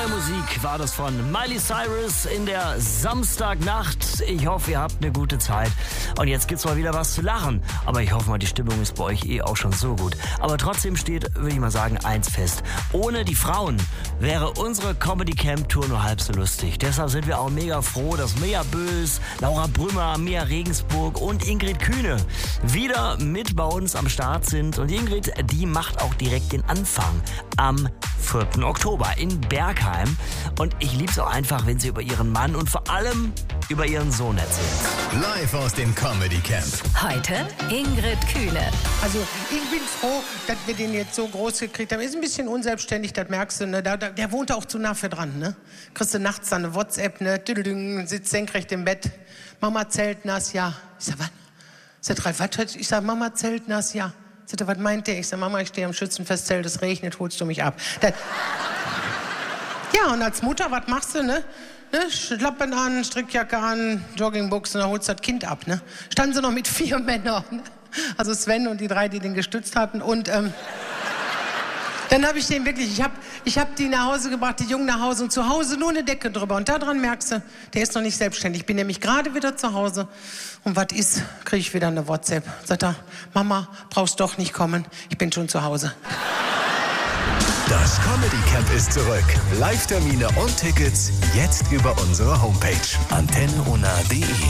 Neue Musik war das von Miley Cyrus in der Samstagnacht. Ich hoffe, ihr habt eine gute Zeit. Und jetzt gibt's mal wieder was zu lachen. Aber ich hoffe mal, die Stimmung ist bei euch auch schon so gut. Aber trotzdem steht, würde ich mal sagen, eins fest. Ohne die Frauen wäre unsere Comedy Camp Tour nur halb so lustig. Deshalb sind wir auch mega froh, dass Mia Bös, Laura Brümmer, Mia Regensburg und Ingrid Kühne wieder mit bei uns am Start sind. Und Ingrid, die macht auch direkt den Anfang am 4. Oktober in Bergheim. Und ich liebe es auch einfach, wenn sie über ihren Mann und vor allem über ihren Sohn erzählt. Live aus dem Comedy Camp. Heute Ingrid Kühne. Also ich bin froh, dass wir den jetzt so groß gekriegt haben. Ist ein bisschen unselbstständig, das merkst du. Ne? Der wohnt auch zu nah für dran. Ne? Kriegst du nachts dann eine WhatsApp, ne? Sitzt senkrecht im Bett. Mama zeltnass, ja. Ich sag, was? Ich sag, Mama zeltnass, ja. Sagt er, was meint der? Ich sag, Mama, ich stehe am Schützenfestzelt, es regnet, holst du mich ab. Ja, und als Mutter, was machst du, ne? Schlappen an, Strickjacke an, Joggingbuchsen, dann holst du das Kind ab, ne? Standen sie noch mit 4 Männern, ne? Also Sven und die 3, die den gestützt hatten. Und dann habe ich den wirklich, ich hab die nach Hause gebracht, die Jungen nach Hause und zu Hause nur eine Decke drüber. Und daran merkst du, der ist noch nicht selbstständig. Ich bin nämlich gerade wieder zu Hause. Und was ist, kriege ich wieder eine WhatsApp. Sagt er, Mama, brauchst doch nicht kommen, ich bin schon zu Hause. Das Comedy Camp ist zurück. Live-Termine und Tickets jetzt über unsere Homepage antenneuna.de.